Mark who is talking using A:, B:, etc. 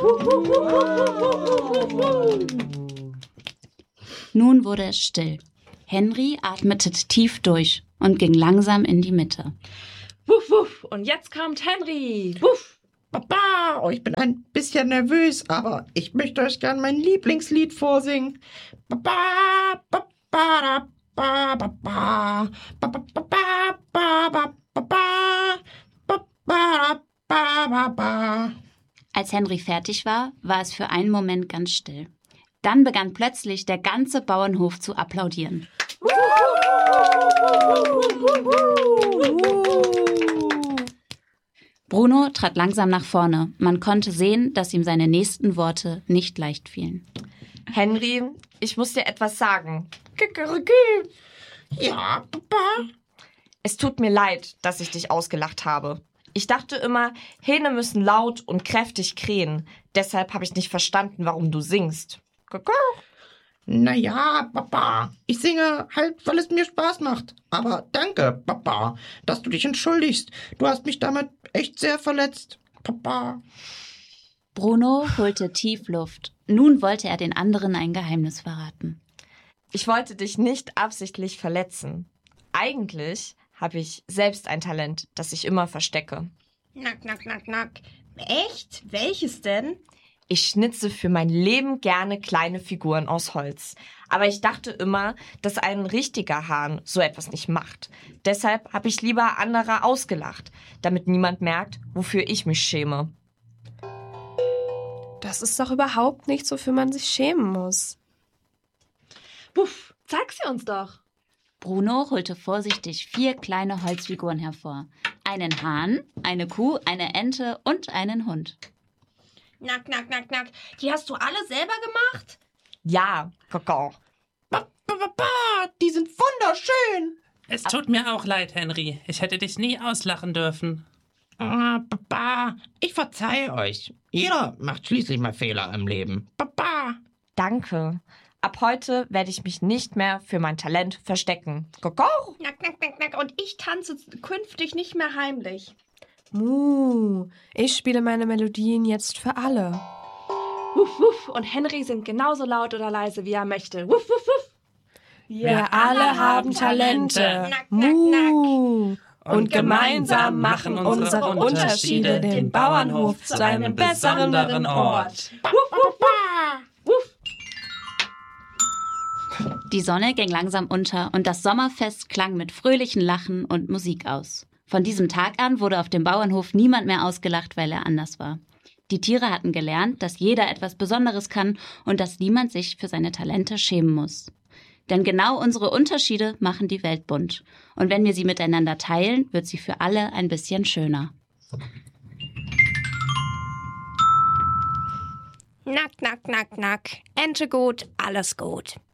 A: Nun wurde es still. Henry atmete tief durch und ging langsam in die Mitte.
B: Wuff, wuff. Und jetzt kommt Henry. Wuff.
C: Papa, ich bin ein bisschen nervös, aber ich möchte euch gern mein Lieblingslied vorsingen. Papa, papa, papa, papa, papa, papa, papa, papa.
A: Als Henry fertig war, war es für einen Moment ganz still. Dann begann plötzlich der ganze Bauernhof zu applaudieren. Bruno trat langsam nach vorne. Man konnte sehen, dass ihm seine nächsten Worte nicht leicht fielen.
B: Henry, ich muss dir etwas sagen.
C: Ja, Papa.
B: Es tut mir leid, dass ich dich ausgelacht habe. Ich dachte immer, Hähne müssen laut und kräftig krähen. Deshalb habe ich nicht verstanden, warum du singst.
C: Naja, Papa, ich singe halt, weil es mir Spaß macht. Aber danke, Papa, dass du dich entschuldigst. Du hast mich damit echt sehr verletzt, Papa.
A: Bruno holte tief Luft. Nun wollte er den anderen ein Geheimnis verraten.
B: Ich wollte dich nicht absichtlich verletzen. Eigentlich habe ich selbst ein Talent, das ich immer verstecke.
D: Nack, nack, nack, nack. Echt? Welches denn?
B: Ich schnitze für mein Leben gerne kleine Figuren aus Holz. Aber ich dachte immer, dass ein richtiger Hahn so etwas nicht macht. Deshalb habe ich lieber andere ausgelacht, damit niemand merkt, wofür ich mich schäme.
E: Das ist doch überhaupt nichts, wofür man sich schämen muss.
F: Wuff, zeig sie uns doch.
A: Bruno holte vorsichtig 4 kleine Holzfiguren hervor. Einen Hahn, eine Kuh, eine Ente und einen Hund.
D: Nack, nack, nack, nack. Die hast du alle selber gemacht?
B: Ja, Kakao.
C: Papa, die sind wunderschön.
G: Es tut mir auch leid, Henry. Ich hätte dich nie auslachen dürfen.
C: Papa, ich verzeihe euch. Jeder macht schließlich mal Fehler im Leben. Papa.
B: Danke. Ab heute werde ich mich nicht mehr für mein Talent verstecken. Kakao.
D: Nack, nack, nack, nack. Und ich tanze künftig nicht mehr heimlich.
E: Ich spiele meine Melodien jetzt für alle.
F: Wuff, wuff. Und Henry singt genauso laut oder leise, wie er möchte. Wuff, wuff, wuff.
E: Wir alle haben Talente.
D: Nack, nack, nack.
E: Und gemeinsam machen unsere Unterschiede den Bauernhof zu einem besonderen Ort.
A: Die Sonne ging langsam unter und das Sommerfest klang mit fröhlichen Lachen und Musik aus. Von diesem Tag an wurde auf dem Bauernhof niemand mehr ausgelacht, weil er anders war. Die Tiere hatten gelernt, dass jeder etwas Besonderes kann und dass niemand sich für seine Talente schämen muss. Denn genau unsere Unterschiede machen die Welt bunt. Und wenn wir sie miteinander teilen, wird sie für alle ein bisschen schöner.
D: Nack, nack, nack, nack. Ente gut, alles gut.